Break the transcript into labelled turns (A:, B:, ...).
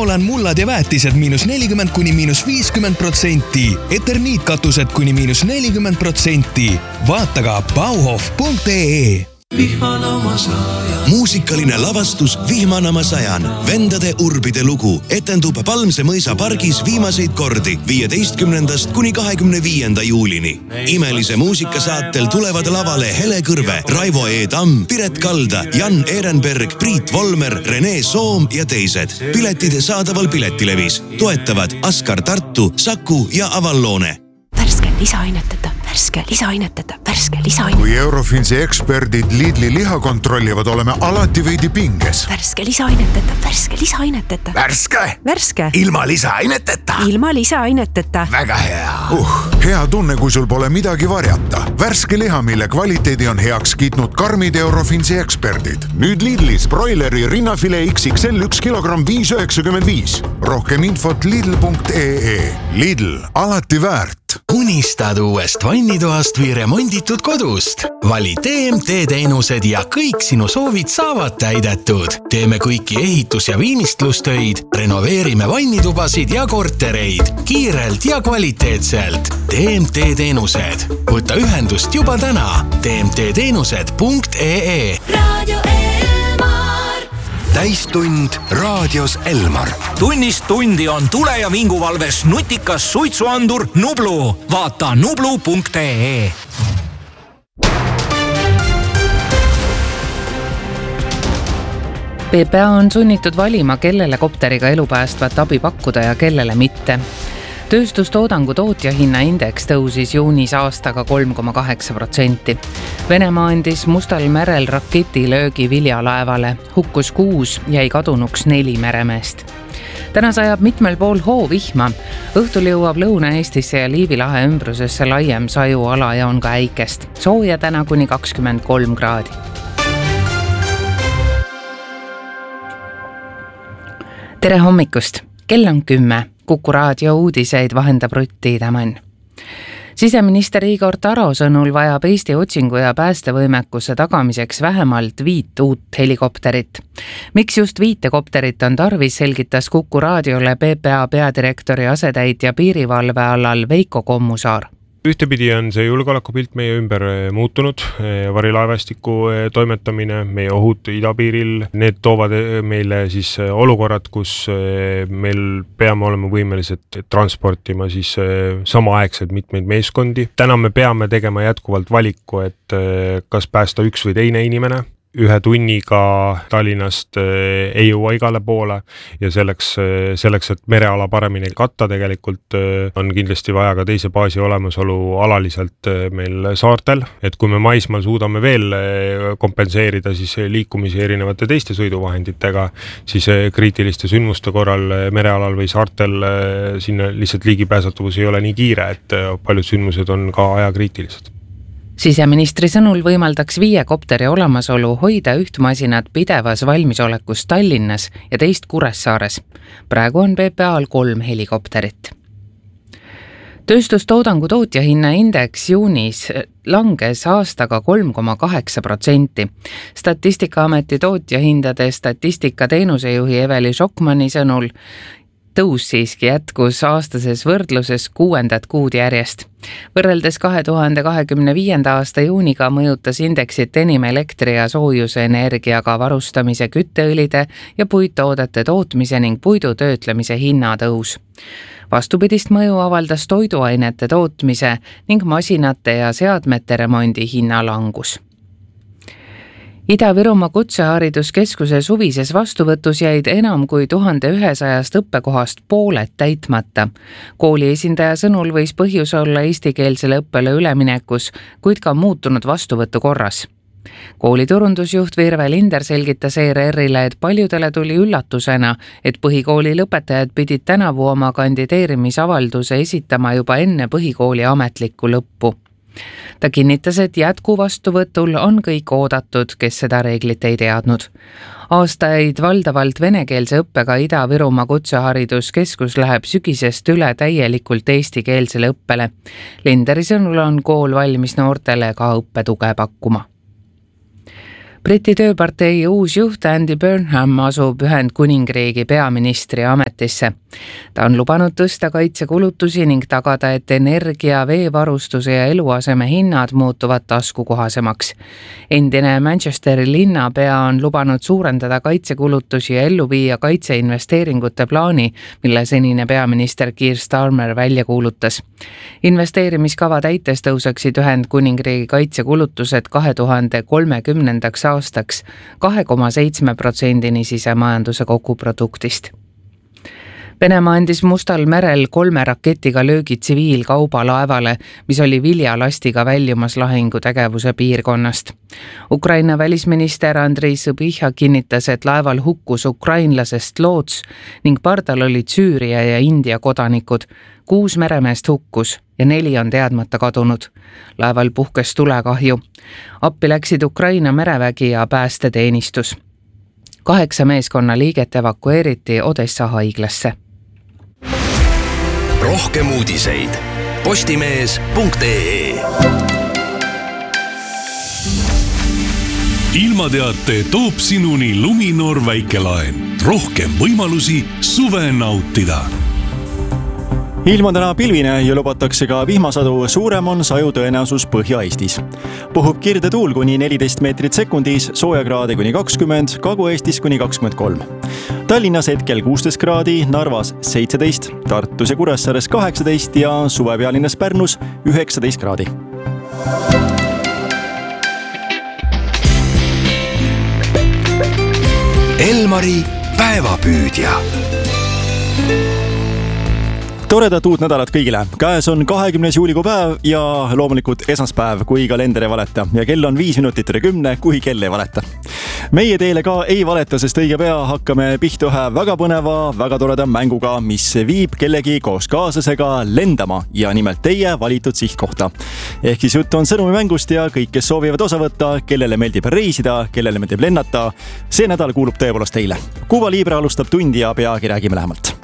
A: Neolan mullad ja väetised -40 kuni -50%. Eterniitkatused kuni -40%. Vaata ka bauhof.ee. Muusikaline lavastus Vihmanama sajan. Vendade urbide lugu etendub Palmse mõisa pargis viimaseid kordi 15. kuni 25. juulini. Imelise muusikasaatel tulevad lavale Hele Kõrve, Raivo E. Tamm, Piret Kalda, Jan Ehrenberg, Priit Volmer, Rene Soom ja teised. Piletid saadaval Piletilevis. Toetavad Askar Tartu, Saku ja Avalloone.
B: Värske lisaaineteta.
C: Kui Eurofinsi eksperdid Lidli liha kontrollivad, oleme alati veidi pinges.
B: Värske lisaaineteta.
C: Värske?
B: Ilma lisaaineteta.
C: Väga hea. Hea tunne, kui sul pole midagi varjata. Värske liha, mille kvaliteedi on heaks kiitnud karmid Eurofinsi eksperdid. Nüüd Lidlis broileri rinnafilee XXL 1 kilogramm 5,95. Rohkem infot lidl.ee. Lidl, alati väärt.
A: Unistad uuest vannitoast või remonditud kodust? Vali TMT teenused ja kõik sinu soovid saavad täidetud. Teeme kõiki ehitus- ja viimistlustöid, renoveerime vannitubasid ja kortereid kiirelt ja kvaliteetselt. TMT teenused. Võta ühendust juba täna. tmtteenused.ee.
D: Raadio Elmar.
A: Täistund raadios Elmar.
E: Tunnist tundi on tule- ja vinguvalves nutikas suitsuandur Nublu. Vaata nublu.ee.
F: PPA on sunnitud valima, kellele kopteriga elupäästvat abi pakkuda ja kellele mitte. Tööstustoodangu tootjahinnaindeks tõusis juunis aastaga 3,8%. Venemaa andis Mustal merel raketilöögi viljalaevale. Hukkus 6, jäi kadunuks 4 meremeest. Täna sajab mitmel pool hoovihma. Õhtul jõuab Lõuna-Eestisse ja Liivi lahe ümbrusesse laiem sajuala ja on ka äikest. Sooja täna kuni 23 kraadi. Tere hommikust! Kell on 10. Kuku raadio uudiseid vahendab Rutti Tämän. Siseminister Igor Taro sõnul vajab Eesti otsingu- ja päästevõimekuse tagamiseks vähemalt 5 uut helikopterit. Miks just 5 kopterit on tarvis, selgitas Kuku raadiole PPA peadirektori asetäitja piirivalve alal Veiko Kommusaar.
G: Ühtepidi on see julgeolekupilt meie ümber muutunud, varilaevastiku toimetamine, meie ohud idapiiril, need toovad meile siis olukorrad, kus meil peame olema võimelised transportima siis samaaegselt mitmeid meeskondi. Täna me peame tegema jätkuvalt valiku, et kas päästa üks või teine inimene. 1 tunniga Tallinnast ei jõua igale poole ja selleks, et mereala paremini katta tegelikult on kindlasti vaja ka teise baasi olemasolu alaliselt meil saartel. Et kui me maismaal suudame veel kompenseerida siis liikumisi erinevate teiste sõiduvahenditega, siis kriitiliste sündmuste korral merealal või saartel sinna lihtsalt ligipääsetavus ei ole nii kiire, et paljud sündmused on ka ajakriitilised.
F: Siseministri sõnul võimaldaks 5 kopteri olemasolu hoida 1 masinat pidevas valmisolekus Tallinnas ja teist Kuressaares. Praegu on PPA-l 3 helikopterit. Tööstustoodangu tootjahinnaindeks juunis langes aastaga 3,8%. Statistikaameti tootjahindade statistika teenusejuhi Eveli Šokmani sõnul tõus siiski jätkus aastases võrdluses 6. kuud järjest. Võrreldes 2025. aasta juuniga mõjutas indeksit enim elektri- ja soojuse energiaga varustamise kütteõlide ja puidtoodete tootmise ning puidu töötlemise hinnatõus. Vastupidist mõju avaldas toiduainete tootmise ning masinate ja seadmete remondi hinnalangus. Ida-Virumaa Kutsehariduskeskuse suvises vastuvõtus jäid enam kui 1100 õppekohast pooled täitmata. Kooli esindaja sõnul võis põhjus olla eestikeelsele õppele üleminekus, kuid ka muutunud vastuvõtu korras. Kooli turundusjuht Virve Linder selgitas ERR-ile, et paljudele tuli üllatusena, et põhikooli lõpetajad pidid tänavu oma kandideerimisavalduse esitama juba enne põhikooli ametlikku lõppu. Ta kinnitas, et jätkuvastuvõtul on kõik oodatud, kes seda reeglit ei teadnud. Aastaid valdavalt venekeelse õppega Ida-Virumaa Kutsehariduskeskus läheb sügisest üle täielikult eestikeelsele õppele. Linderi sõnul on kool valmis noortele ka õppetuge pakkuma. Briti tööpartei uus juht Andy Burnham asub Ühendkuningriigi peaministri ametisse. Ta on lubanud tõsta kaitsekulutusi ning tagada, et energia, veevarustuse ja eluaseme hinnad muutuvad taskukohasemaks. Endine Manchesteri linnapea on lubanud suurendada kaitsekulutusi ja ellu viia kaitseinvesteeringute plaani, mille senine peaminister Keir Starmer välja kuulutas. Investeerimiskava täites tõuseksid Ühendkuningriigi kaitsekulutused 2030. aastaks 2,7% sisemajanduse koguproduktist. Venemaa andis Mustal merel 3 raketiga löögi tsiviilkaubalaevale, mis oli viljalastiga väljumas lahingutegevuse piirkonnast. Ukraina välisminister Andrei Sõbihha kinnitas, et laeval hukkus ukrainlasest loots ning pardal olid Süüria ja India kodanikud. 6 meremeest hukkus ja 4 on teadmata kadunud. Laeval puhkes tulekahju. Appi läksid Ukraina merevägi ja päästeteenistus. 8 meeskonna liiget evakueeriti Odessa haiglasse.
A: Rohkem uudiseid postimees.ee.
H: Ilmateate toob sinuni Luminor väikelaen. Rohkem võimalusi suve nautida.
I: Ilm on täna pilvine ja lubatakse ka vihmasadu, suurem on saju tõenäosus Põhja-Eestis. Puhub kirde tuul kuni 14 meetrit sekundis, soojakraade kuni 20, Kagu-Eestis kuni 23. Tallinnas hetkel 16 kraadi, Narvas 17, Tartus ja Kuressaares 18 ja suvepealinnas Pärnus 19 kraadi.
A: Elmari päevapüüdja.
I: Toredat uut nädalat kõigile. Käes on 20. juulikuu päev ja loomulikult esmaspäev, kui kalender ei valeta. Ja kell on 5 minutit üle 10, kui kell ei valeta. Meie teile ka ei valeta, sest õige pea hakkame pihta ühe väga põneva, väga toreda mänguga, mis viib kellegi koos kaaslasega lendama ja nimelt teie valitud sihtkohta. Ehk siis jutt on sõnumimängust ja kõik, kes soovivad osa võtta, kellele meeldib reisida, kellele meeldib lennata, see nädal kuulub tõepoolest teile. Cuba Libre alustab tundi ja peagi räägime lähemalt.